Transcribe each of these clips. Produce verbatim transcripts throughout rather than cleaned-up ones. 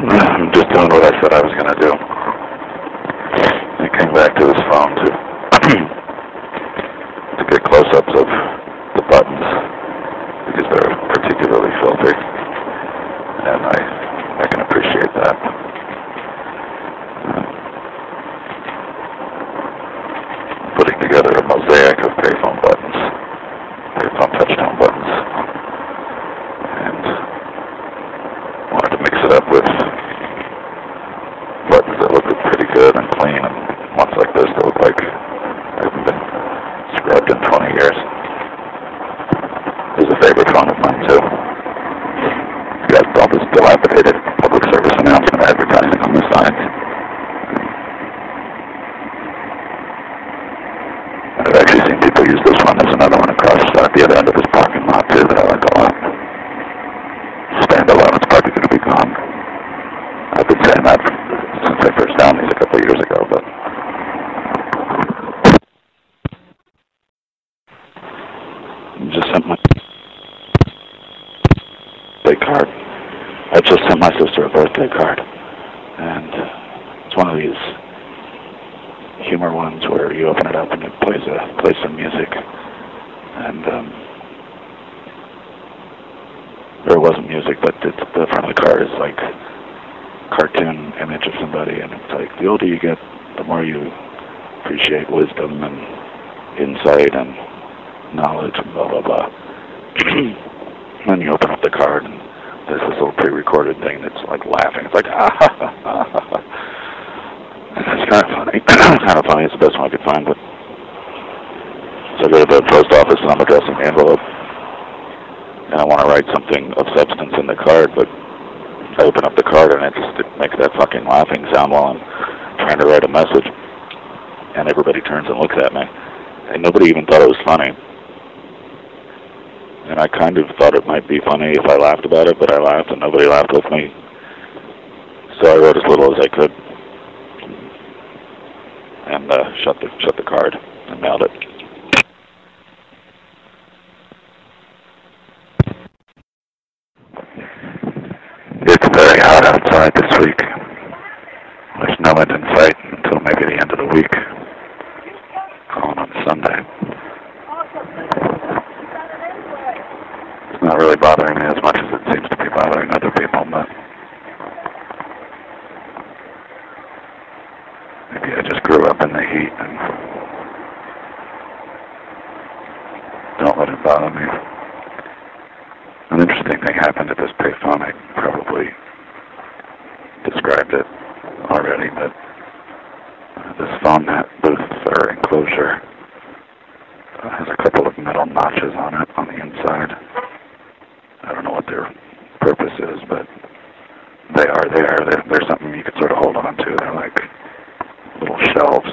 I'm just doing what I said I was going to do. I came back to his phone to to get close-ups of the buttons because they're particularly filthy, and I I can appreciate that. Uh, putting together a mosaic of payphone buttons, payphone touchtone buttons, and wanted to mix it up with buttons that look pretty good and clean, and ones like this that look like they haven't been scrubbed in twenty years. This is a favorite phone of mine, too. It's got all this dilapidated public service announcement advertising on the side. And I've actually seen people use this one. There's another one across at the other end of this parking lot, too, that I like a lot. Standalone, it's probably going to be gone. I've been saying that since I first found these a couple of years ago, but I just sent my birthday card. I just sent my sister a birthday card, and it's one of these humor ones where you open it up and it plays a plays some music, and um, there wasn't music, but it's, the front of the card is like cartoon image of somebody, and it's like the older you get, the more you appreciate wisdom and insight and knowledge and blah blah blah. Then you open up the card and there's this little pre-recorded thing that's like laughing. It's like ah ha ha ha ha. It's kind of funny. Kind of funny. It's the best one I could find. But so I go to the post office and I'm addressing the envelope, and I want to write something of substance in the card, but I open up the card and it just it makes that fucking laughing sound while I'm trying to write a message. And everybody turns and looks at me. And nobody even thought it was funny. And I kind of thought it might be funny if I laughed about it, but I laughed and nobody laughed with me. So I wrote as little as I could. And uh, shut the shut the card and mailed it. It's very hot outside this week. There's no end in sight until maybe the end of the week. Calling on Sunday. It's not really bothering me as much as it seems to be bothering other people, but maybe I just grew up in the heat and don't let it bother me. An interesting thing happened at this payphone. I probably described it already, but uh, this phone net booth or enclosure uh, has a couple of metal notches on it on the inside. I don't know what their purpose is, but they are there. They're, they're something you can sort of hold on to. They're like little shelves.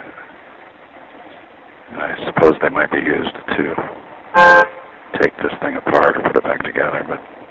And I suppose they might be used to take this thing apart or put it back together, but